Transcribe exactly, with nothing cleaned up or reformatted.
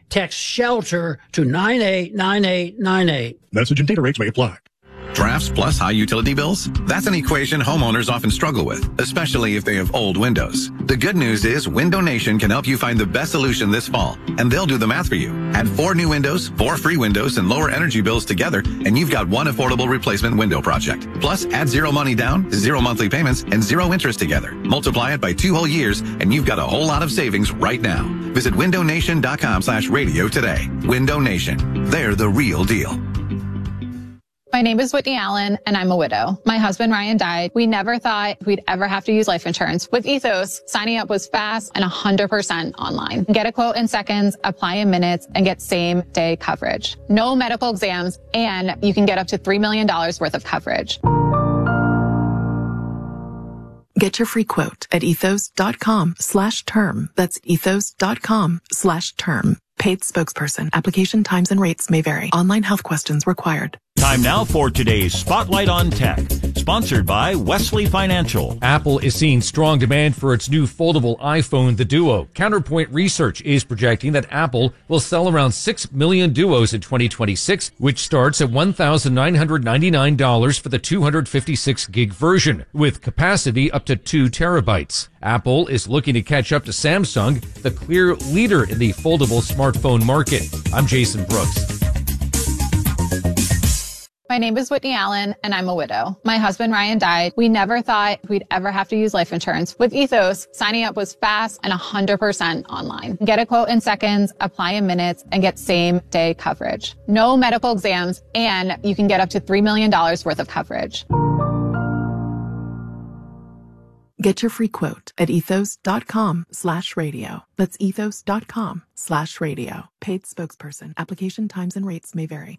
Text SHELTER to nine eight nine eight nine eight. Message and data rates may apply. Drafts plus high utility bills? That's an equation homeowners often struggle with, especially if they have old windows. The good news is Window Nation can help you find the best solution this fall, and they'll do the math for you. Add four new windows, four free windows, and lower energy bills together, and you've got one affordable replacement window project. Plus, add zero money down, zero monthly payments, and zero interest together. Multiply it by two whole years, and you've got a whole lot of savings right now. Visit window nation dot com slash radio today. Window Nation. They're the real deal. My name is Whitney Allen, and I'm a widow. My husband, Ryan, died. We never thought we'd ever have to use life insurance. With Ethos, signing up was fast and one hundred percent online. Get a quote in seconds, apply in minutes, and get same-day coverage. No medical exams, and you can get up to three million dollars worth of coverage. Get your free quote at ethos.com slash term. That's ethos.com slash term. Paid spokesperson. Application times and rates may vary. Online health questions required. Time now for today's Spotlight on Tech, sponsored by Wesley Financial. Apple is seeing strong demand for its new foldable iPhone, the Duo. Counterpoint Research is projecting that Apple will sell around six million Duos in twenty twenty-six, which starts at one thousand nine hundred ninety-nine dollars for the two hundred fifty-six gig version, with capacity up to two terabytes. Apple is looking to catch up to Samsung, the clear leader in the foldable smartphone market. I'm Jason Brooks. My name is Whitney Allen, and I'm a widow. My husband, Ryan, died. We never thought we'd ever have to use life insurance. With Ethos, signing up was fast and one hundred percent online. Get a quote in seconds, apply in minutes, and get same-day coverage. No medical exams, and you can get up to three million dollars worth of coverage. Get your free quote at ethos.com slash radio. That's ethos.com slash radio. Paid spokesperson. Application times and rates may vary.